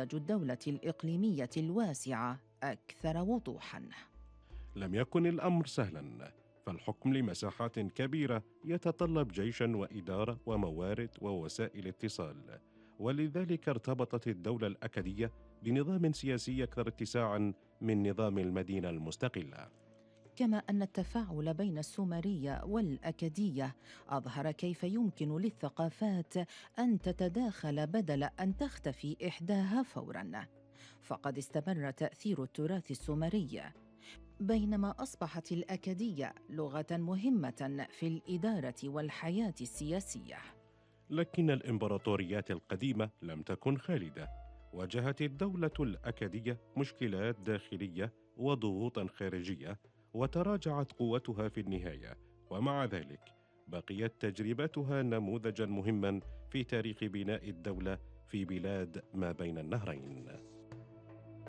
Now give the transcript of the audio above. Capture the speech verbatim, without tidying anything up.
نموذج الدولة الإقليمية الواسعة أكثر وضوحاً. لم يكن الأمر سهلاً، فالحكم لمساحات كبيرة يتطلب جيشاً وإدارة وموارد ووسائل اتصال، ولذلك ارتبطت الدولة الأكدية بنظام سياسي أكثر اتساعاً من نظام المدينة المستقلة. كما أن التفاعل بين السومرية والأكدية أظهر كيف يمكن للثقافات أن تتداخل بدل أن تختفي إحداها فوراً. فقد استمر تأثير التراث السومري، بينما أصبحت الأكدية لغة مهمة في الإدارة والحياة السياسية. لكن الإمبراطوريات القديمة لم تكن خالدة. واجهت الدولة الأكدية مشكلات داخلية وضغوطاً خارجية، وتراجعت قوتها في النهاية. ومع ذلك بقيت تجربتها نموذجاً مهماً في تاريخ بناء الدولة في بلاد ما بين النهرين.